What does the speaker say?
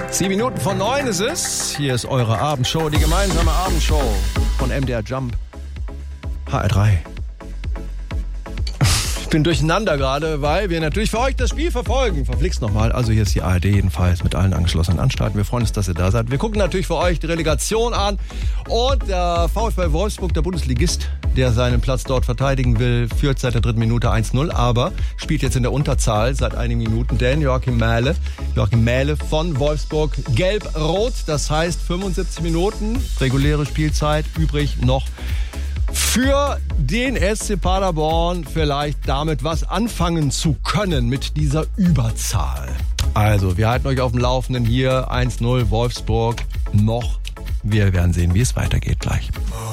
7 Minuten vor 9 ist es. Hier ist eure Abendshow, die gemeinsame Abendshow von MDR Jump, HR3. Ich bin durcheinander gerade, weil wir natürlich für euch das Spiel verfolgen. Verflixt nochmal. Also hier ist die ARD jedenfalls mit allen angeschlossenen Anstalten. Wir freuen uns, dass ihr da seid. Wir gucken natürlich für euch die Relegation an. Und der VfL Wolfsburg, der Bundesligist, der seinen Platz dort verteidigen will, führt seit der 3. Minute 1-0. Aber spielt jetzt in der Unterzahl seit einigen Minuten. Denn Joachim Mähle von Wolfsburg gelb-rot. Das heißt 75 Minuten reguläre Spielzeit übrig noch für den SC Paderborn, vielleicht damit was anfangen zu können mit dieser Überzahl. Also, wir halten euch auf dem Laufenden hier. 1-0 Wolfsburg noch. Wir werden sehen, wie es weitergeht gleich.